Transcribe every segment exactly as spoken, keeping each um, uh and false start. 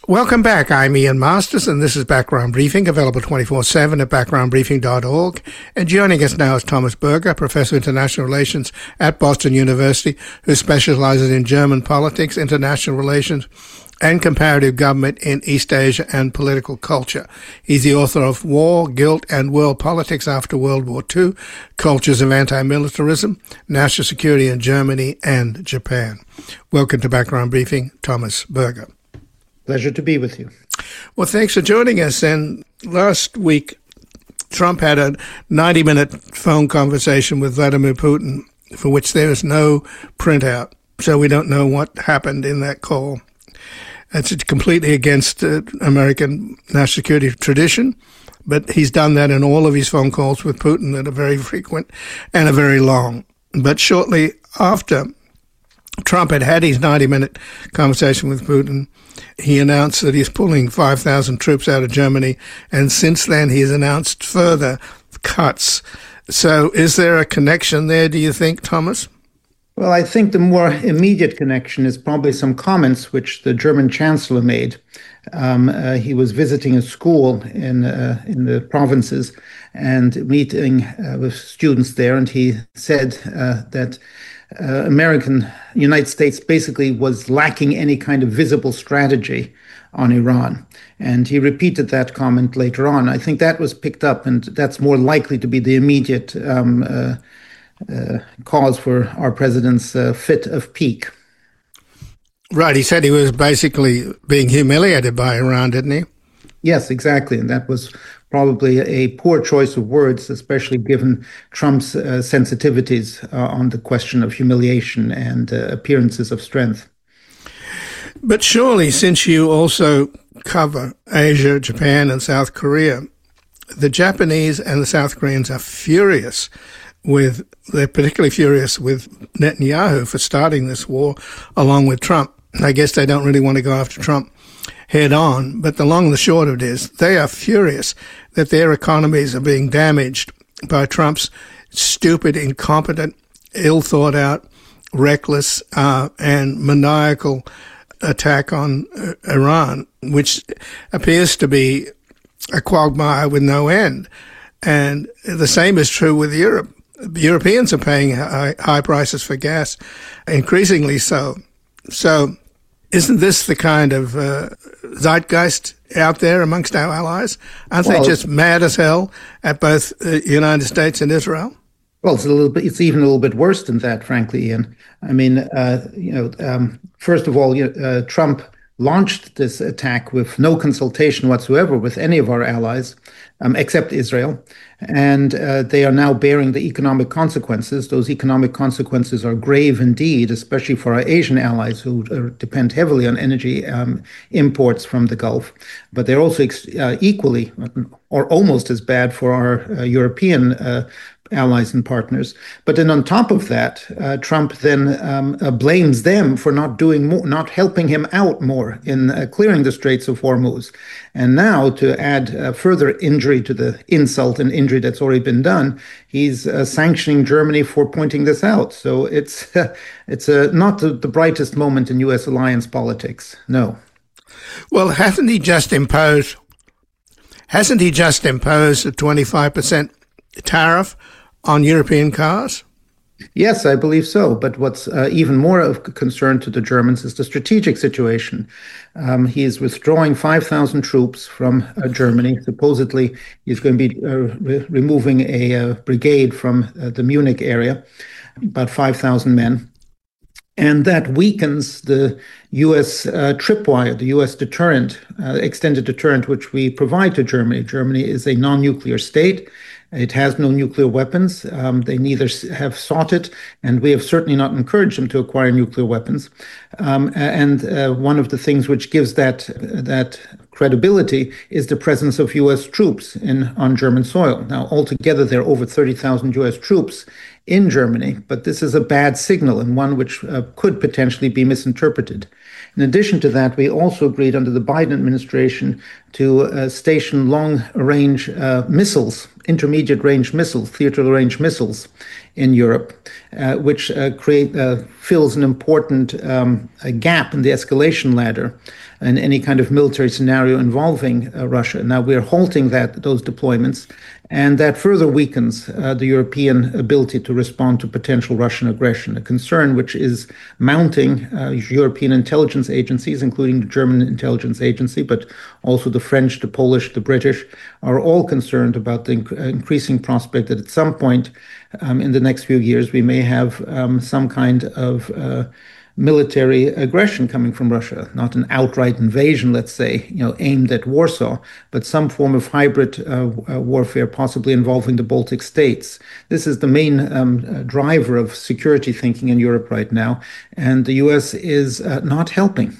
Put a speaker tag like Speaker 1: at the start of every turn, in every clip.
Speaker 1: Welcome back. I'm Ian Masters, and this is Background Briefing, available twenty-four seven at background briefing dot org. And joining us now is Thomas Berger, Professor of International Relations at Boston University, who specializes in German politics, international relations, and comparative government in East Asia and political culture. He's the author of War, Guilt, and World Politics After World War Two, Cultures of Anti-Militarism, National Security in Germany and Japan. Welcome to Background Briefing, Thomas Berger.
Speaker 2: Pleasure to be with you.
Speaker 1: Well, thanks for joining us. And last week, Trump had a ninety-minute phone conversation with Vladimir Putin, for which there is no printout, so we don't know what happened in that call. It's completely against uh, American national security tradition, but he's done that in all of his phone calls with Putin that are very frequent and are very long. But shortly after Trump had had his ninety-minute conversation with Putin, he announced that he's pulling five thousand troops out of Germany, and since then he's announced further cuts. So is there a connection there, do you think, Thomas?
Speaker 2: Well, I think the more immediate connection is probably some comments which the German chancellor made. Um, uh, he was visiting a school in uh, in the provinces and meeting uh, with students there, and he said uh, that uh, American United States basically was lacking any kind of visible strategy on Iran. And he repeated that comment later on. I think that was picked up, and that's more likely to be the immediate um, uh, uh, cause for our president's uh, fit of pique.
Speaker 1: Right. He said he was basically being humiliated by Iran, didn't he?
Speaker 2: Yes, exactly. And that was probably a poor choice of words, especially given Trump's uh, sensitivities uh, on the question of humiliation and uh, appearances of strength.
Speaker 1: But surely, since you also cover Asia, Japan, and South Korea, the Japanese and the South Koreans are furious with, they're particularly furious with Netanyahu for starting this war along with Trump. I guess they don't really want to go after Trump head on, but the long and the short of it is they are furious that their economies are being damaged by Trump's stupid, incompetent, ill-thought-out, reckless, uh, and maniacal attack on uh, Iran, which appears to be a quagmire with no end. And the same is true with Europe. Europeans are paying high, high prices for gas, increasingly so. So isn't this the kind of uh, zeitgeist out there amongst our allies? Aren't well, they just mad as hell at both the United States and Israel?
Speaker 2: Well, it's a little bit. It's even a little bit worse than that, frankly, Ian. I mean, uh, you know, um, first of all, you know, uh, Trump launched this attack with no consultation whatsoever with any of our allies, um, except Israel. And uh, they are now bearing the economic consequences. Those economic consequences are grave indeed, especially for our Asian allies who uh, depend heavily on energy um, imports from the Gulf. But they're also ex- uh, equally or almost as bad for our uh, European uh, allies and partners. But then on top of that, uh, Trump then um, uh, blames them for not doing more, not helping him out more in uh, clearing the Straits of Hormuz. And now to add uh, further injury to the insult and injury that's already been done, he's uh, sanctioning Germany for pointing this out. So it's uh, it's uh, not the, the brightest moment in U S alliance politics. No.
Speaker 1: Well, hasn't he just imposed, hasn't he just imposed a twenty-five percent tariff on European cars?
Speaker 2: Yes, I believe so. But what's uh, even more of concern to the Germans is the strategic situation. Um, he is withdrawing five thousand troops from uh, Germany. Supposedly, he's going to be uh, re- removing a uh, brigade from uh, the Munich area, about five thousand men. And that weakens the U S uh, tripwire, the U S deterrent, uh, extended deterrent, which we provide to Germany. Germany is a non-nuclear state. It has no nuclear weapons. Um, they neither have sought it, and we have certainly not encouraged them to acquire nuclear weapons. Um, and uh, one of the things which gives that that credibility is the presence of U S troops in on German soil. Now, altogether, there are over thirty thousand U S troops in Germany, but this is a bad signal and one which uh, could potentially be misinterpreted. In addition to that, we also agreed under the Biden administration to uh, station long-range uh, missiles, intermediate-range missiles, theater-range missiles in Europe, uh, which uh, create uh, fills an important um, a gap in the escalation ladder in any kind of military scenario involving uh, Russia. Now we're halting that those deployments, and that further weakens uh, the European ability to respond to potential Russian aggression, a concern which is mounting. uh, European intelligence agencies, including the German intelligence agency, but also the French, the Polish, the British, are all concerned about the inc- increasing prospect that at some point um, in the next few years we may have um, some kind of uh, military aggression coming from Russia, not an outright invasion, let's say, you know, aimed at Warsaw, but some form of hybrid uh, uh, warfare, possibly involving the Baltic states. This is the main um, uh, driver of security thinking in Europe right now, and the U S is uh, not helping.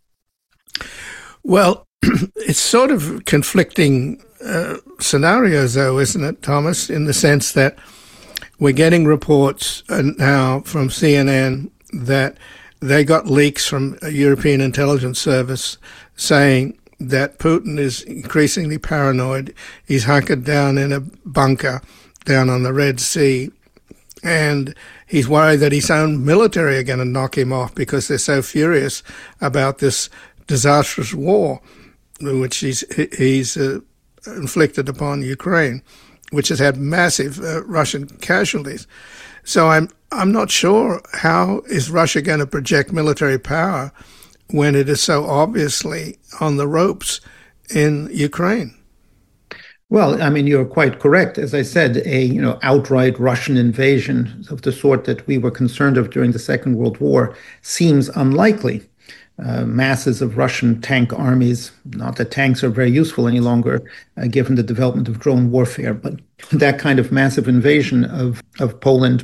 Speaker 1: Well, it's sort of conflicting uh, scenarios, though, isn't it, Thomas, in the sense that we're getting reports uh, now from C N N that they got leaks from a European intelligence service saying that Putin is increasingly paranoid. He's hunkered down in a bunker down on the Red Sea, and he's worried that his own military are going to knock him off because they're so furious about this disastrous war which he's, he's uh, inflicted upon Ukraine, which has had massive uh, Russian casualties. So I'm I'm not sure how is Russia going to project military power when it is so obviously on the ropes in Ukraine.
Speaker 2: Well, I mean, you're quite correct. As I said, a you know outright Russian invasion of the sort that we were concerned of during the Second World War seems unlikely. Uh, masses of Russian tank armies, not that tanks are very useful any longer, uh, given the development of drone warfare, but that kind of massive invasion of, of Poland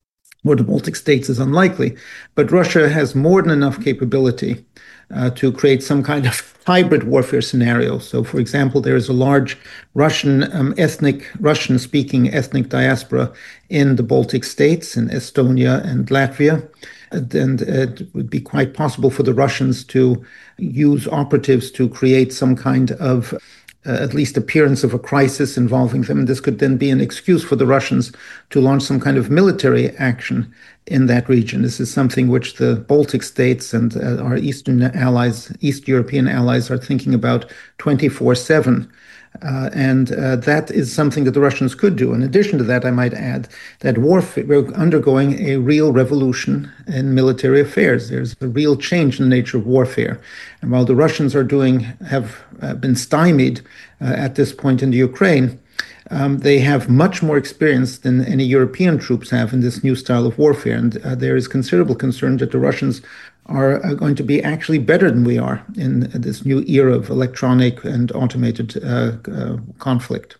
Speaker 2: or the Baltic states is unlikely. But Russia has more than enough capability uh, to create some kind of hybrid warfare scenario. So, for example, there is a large Russian um, ethnic, Russian-speaking ethnic diaspora in the Baltic states, in Estonia and Latvia. And it would be quite possible for the Russians to use operatives to create some kind of uh, at least appearance of a crisis involving them. And this could then be an excuse for the Russians to launch some kind of military action in that region. This is something which the Baltic states and uh, our Eastern allies, East European allies, are thinking about twenty-four seven. Uh, and uh, that is something that the Russians could do. In addition to that, I might add that warfare, we're undergoing a real revolution in military affairs. There's a real change in the nature of warfare. And while the Russians are doing, have uh, been stymied uh, at this point in the Ukraine, um, they have much more experience than any European troops have in this new style of warfare. And uh, there is considerable concern that the Russians are going to be actually better than we are in this new era of electronic and automated uh, uh, conflict.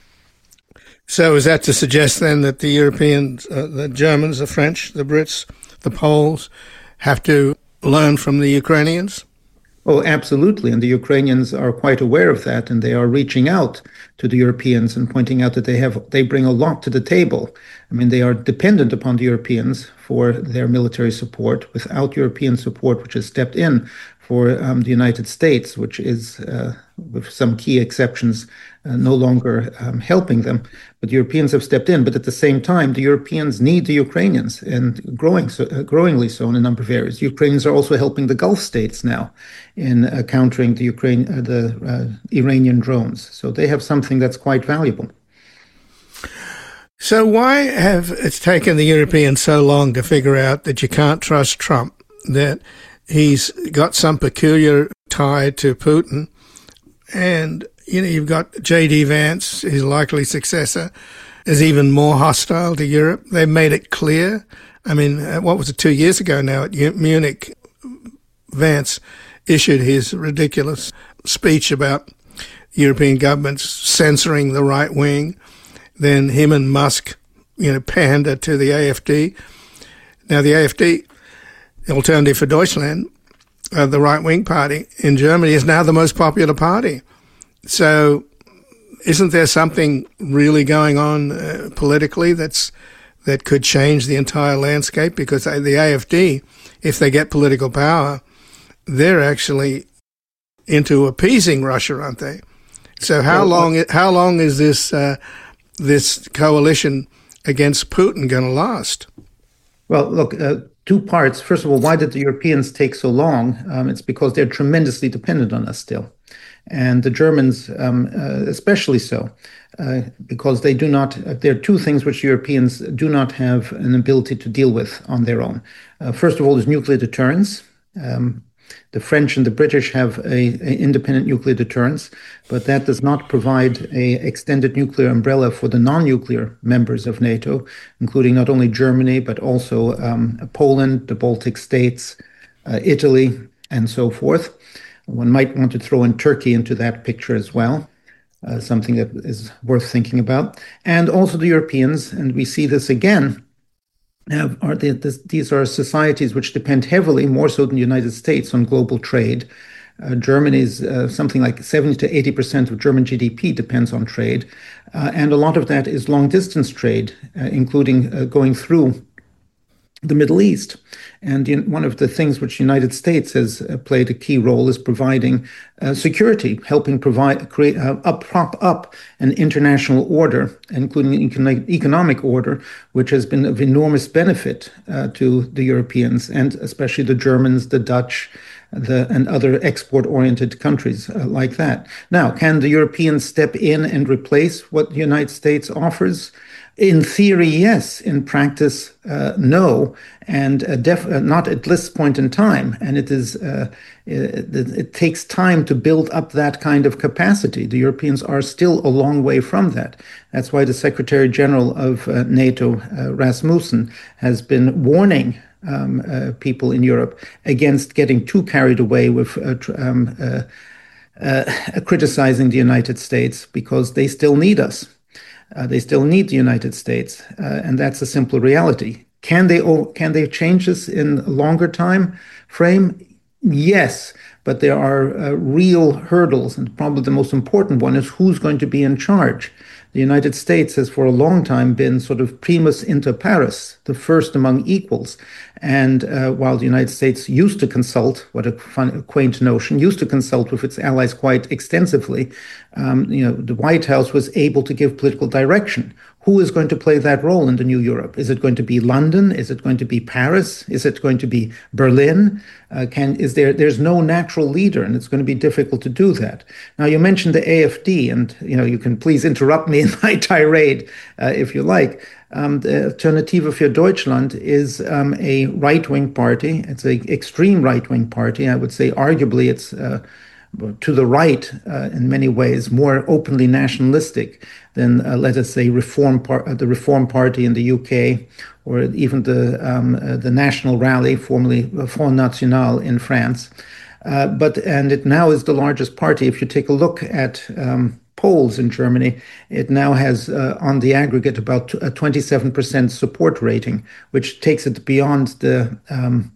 Speaker 1: So is that to suggest then that the Europeans, uh, the Germans, the French, the Brits, the Poles have to learn from the Ukrainians?
Speaker 2: Oh, absolutely. And the Ukrainians are quite aware of that, and they are reaching out to the Europeans and pointing out that they have they bring a lot to the table. I mean, they are dependent upon the Europeans for their military support. Without European support, which has stepped in for um, the United States, which is, uh, with some key exceptions, uh, no longer um, helping them. But the Europeans have stepped in. But at the same time, the Europeans need the Ukrainians, and growing so, uh, growingly so in a number of areas. The Ukrainians are also helping the Gulf states now in uh, countering the Ukraine, uh, the uh, Iranian drones. So they have something that's quite valuable.
Speaker 1: So why have it's taken the Europeans so long to figure out that you can't trust Trump, that he's got some peculiar tie to Putin, and you know you've got J D Vance, his likely successor, is even more hostile to Europe. They've made it clear. I mean, what was it, two years ago now at Munich, Vance issued his ridiculous speech about European governments censoring the right wing. Then him and Musk, you know, pander to the A F D. Now the A F D, the Alternative for Deutschland, uh, the right-wing party in Germany, is now the most popular party. So isn't there something really going on uh, politically that's that could change the entire landscape? Because the A F D, if they get political power, they're actually into appeasing Russia, aren't they? So how well, long how long is this uh, this coalition against Putin going to last?
Speaker 2: Well, look, uh, two parts. First of all, why did the Europeans take so long? Um, it's because they're tremendously dependent on us still. And the Germans, um, uh, especially so, uh, because they do not, uh, there are two things which Europeans do not have an ability to deal with on their own. Uh, first of all, is nuclear deterrence. Um, the French and the British have a, a independent nuclear deterrence, but that does not provide a extended nuclear umbrella for the non-nuclear members of NATO, including not only Germany, but also um, Poland, the Baltic states, uh, Italy, and so forth. One might want to throw in Turkey into that picture as well, uh, something that is worth thinking about. And also the Europeans, and we see this again, have, are the, this, these are societies which depend heavily, more so than the United States, on global trade. Uh, Germany's uh, something like seventy to eighty percent of German G D P depends on trade. Uh, and a lot of that is long-distance trade, uh, including uh, going through the Middle East. And in, one of the things which the United States has uh, played a key role is providing uh, security, helping provide, create, uh, up, prop up an international order, including an econ- economic order, which has been of enormous benefit uh, to the Europeans, and especially the Germans, the Dutch, the, and other export-oriented countries uh, like that. Now, can the Europeans step in and replace what the United States offers? In theory, yes. In practice, uh, no, and uh, def- uh, not at this point in time. And it is uh, it, it takes time to build up that kind of capacity. The Europeans are still a long way from that. That's why the Secretary General of uh, NATO, uh, Rasmussen, has been warning um, uh, people in Europe against getting too carried away with uh, tr- um, uh, uh, criticizing the United States, because they still need us. Uh, they still need the United States, uh, and that's a simple reality. Can they oh, can they change this in a longer time frame? Yes, but there are uh, real hurdles, and probably the most important one is who's going to be in charge. The United States has for a long time been sort of primus inter pares, the first among equals. And uh, while the United States used to consult, what a fun, a quaint notion, used to consult with its allies quite extensively, um, you know, the White House was able to give political direction. Who is going to play that role in the new Europe? Is it going to be London? Is it going to be Paris? Is it going to be Berlin? Uh, can is there? There's no natural leader, and it's going to be difficult to do that. Now, you mentioned the A F D, and you know you can please interrupt me in my tirade uh, if you like. Um, the Alternative für Deutschland is um, a right-wing party. It's an extreme right-wing party. I would say, arguably, it's uh, to the right uh, in many ways, more openly nationalistic than, uh, let us say, Reform par- the Reform Party in the U K, or even the um, uh, the National Rally, formerly Front National in France. Uh, but and it now is the largest party. If you take a look at um, polls in Germany, it now has uh, on the aggregate about a twenty-seven percent support rating, which takes it beyond the um,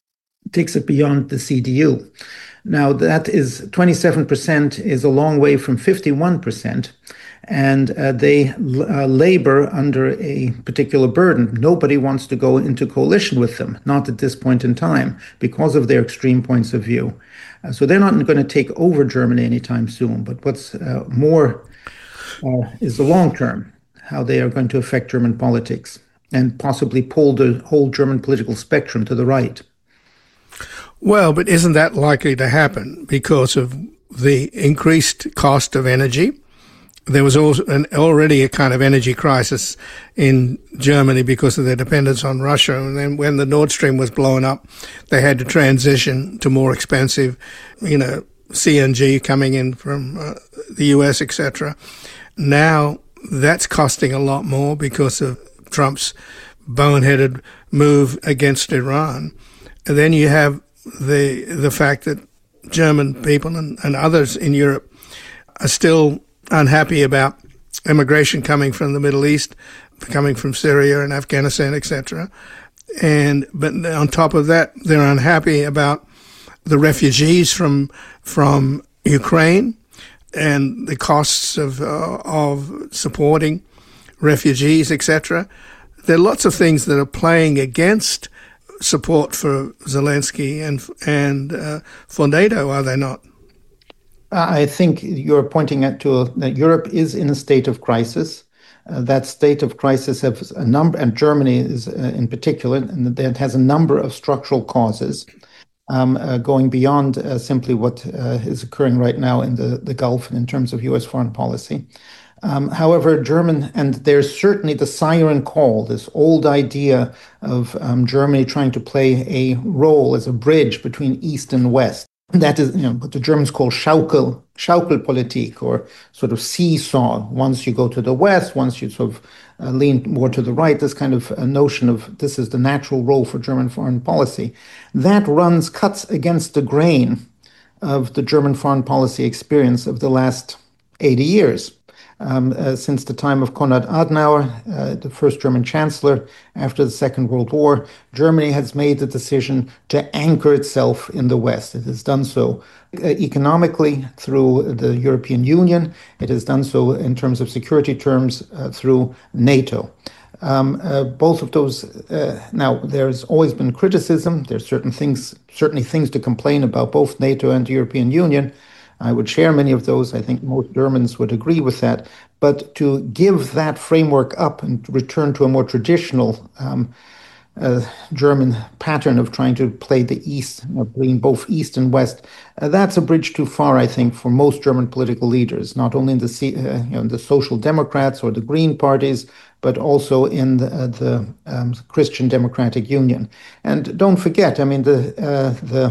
Speaker 2: takes it beyond the C D U. Now, that is twenty-seven percent is a long way from fifty-one percent, and uh, they uh, labor under a particular burden. Nobody wants to go into coalition with them, not at this point in time, because of their extreme points of view. Uh, so they're not going to take over Germany anytime soon. But what's uh, more uh, is the long term, how they are going to affect German politics and possibly pull the whole German political spectrum to the right.
Speaker 1: Well, but isn't that likely to happen because of the increased cost of energy? There was also an, already a kind of energy crisis in Germany because of their dependence on Russia. And then when the Nord Stream was blown up, they had to transition to more expensive, you know, C N G coming in from uh, the U S, et cetera. Now that's costing a lot more because of Trump's boneheaded move against Iran. And then you have the the fact that German people and, and others in Europe are still unhappy about immigration coming from the Middle East, coming from Syria and Afghanistan, et cetera. And but on top of that, they're unhappy about the refugees from from Ukraine and the costs of uh, of supporting refugees, et cetera. there are lots of things that are playing against support for Zelensky and and uh, for NATO, are they not?
Speaker 2: I think you're pointing at to that Europe is in a state of crisis. Uh, that state of crisis has a number, and Germany is uh, in particular, and that has a number of structural causes, um, uh, going beyond uh, simply what uh, is occurring right now in the, the Gulf and in terms of U S foreign policy. Um, however, German, and there's certainly the siren call, this old idea of um, Germany trying to play a role as a bridge between East and West. That is, you know, what the Germans call Schaukel, Schaukelpolitik, or sort of seesaw. Once you go to the west, once you sort of uh, lean more to the right, this kind of a notion of this is the natural role for German foreign policy. That runs, cuts against the grain of the German foreign policy experience of the last eighty years. Um, uh, since the time of Konrad Adenauer, uh, the first German chancellor after the Second World War, Germany has made the decision to anchor itself in the West. It has done so uh, economically through the European Union. It has done so in terms of security terms uh, through NATO. Um, uh, both of those, uh, now there's always been criticism. There's certain things, certainly things to complain about both NATO and the European Union. I would share many of those. I think most Germans would agree with that. But to give that framework up and return to a more traditional um, uh, German pattern of trying to play the East, you know, playing both East and West, uh, that's a bridge too far, I think, for most German political leaders, not only in the, uh, you know, in the Social Democrats or the Green parties, but also in the, uh, the um, Christian Democratic Union. And don't forget, I mean, the uh, the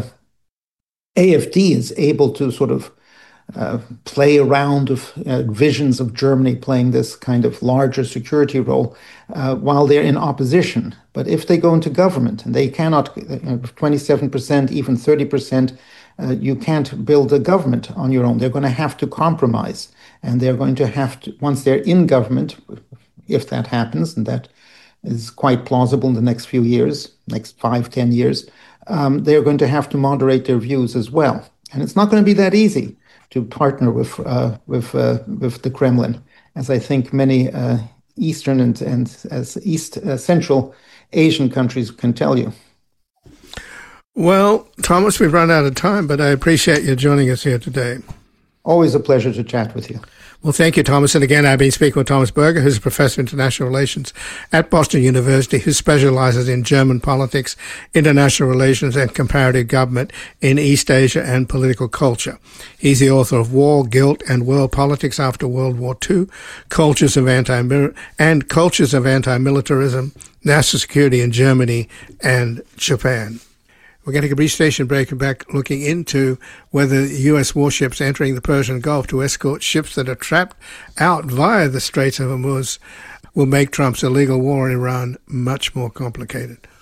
Speaker 2: A F D is able to sort of uh, play around of uh, visions of Germany playing this kind of larger security role uh, while they're in opposition. But if they go into government, and they cannot, you know, twenty-seven percent, even thirty percent, uh, you can't build a government on your own. They're going to have to compromise. And they're going to have to, once they're in government, if that happens, and that is quite plausible in the next few years, next five, ten years, um, they're going to have to moderate their views as well. And it's not going to be that easy to partner with uh, with uh, with the Kremlin, as I think many uh, Eastern and, and as East uh, Central Asian countries can tell you.
Speaker 1: Well, Thomas, we've run out of time, but I appreciate you joining us here today.
Speaker 2: Always a pleasure to chat with you.
Speaker 1: Well, thank you, Thomas. And again, I've been speaking with Thomas Berger, who's a professor of international relations at Boston University, who specializes in German politics, international relations, and comparative government in East Asia and political culture. He's the author of War, Guilt, and World Politics After World War Two, Cultures of Anti and Cultures of Anti-Militarism, National Security in Germany and Japan. We're going to take a brief station break and back looking into whether U S warships entering the Persian Gulf to escort ships that are trapped out via the Straits of Hormuz will make Trump's illegal war in Iran much more complicated.